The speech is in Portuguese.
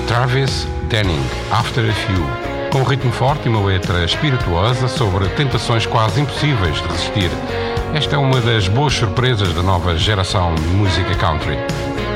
Travis Denning, After a Few, com um ritmo forte e uma letra espirituosa sobre tentações quase impossíveis de resistir. Esta é uma das boas surpresas da nova geração de música country.